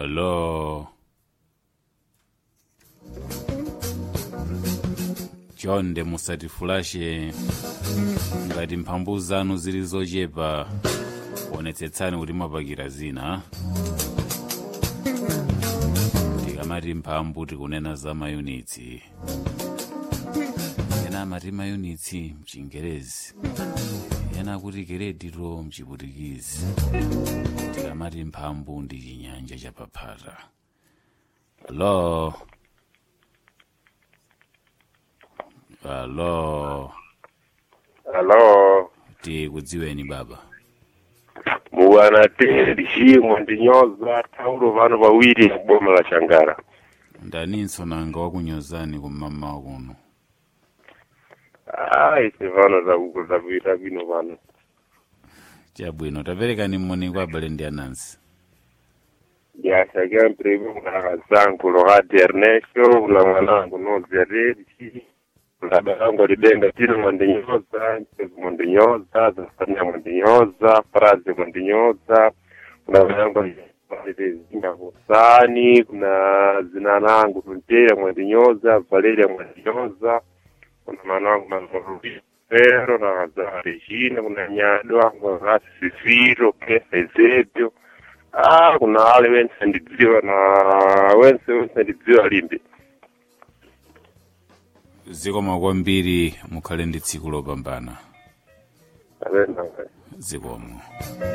Hello. Chonde musatifulashe ngati mphamvu zanu zili zochepa, onetsetsani kuti mwapakira zina. Tikamati mphamvu tikunena za mayunitsi. Ena amati mayunitsi mchingerezi, ena kuti kerediro mchiputikizi. Tikamati mphamvu ndi chinyanja chapaphata. Hello. Hello. Hello. Tikudziweni baba. Muwana tishimwe ndinyoza tauro vanu vawiri kuboma la Shangara. Ndaninso nanga wakunyozani kumama kuno. Ise vano za kuita bino vano. Chabwino tapereka ni moni kwa abale ndi anansi. Yashaga mprebe mwana zangu Lohadi Ernesto, ula mwanangu Nozeredi, ula barangu Libenga Tino Mwandinyoza, Nchezu Mwandinyoza, Zafanya Mwandinyoza, Frazi Mwandinyoza, ula barangu Libenga Husani, kuna zinanangu Tuntea Mwandinyoza, Valeria Mwandinyoza, kuna manangu Mazorudi Pero, na Hazara Regina, kuna Nyadwa, kuna Sifiro, Kefa Ezebio, kuna wale wense ndidziwa na wense ndidziwa limbi. Zikoma kwambiri mukhale ndi tsiku lopambana. Zikomo. Zikomo.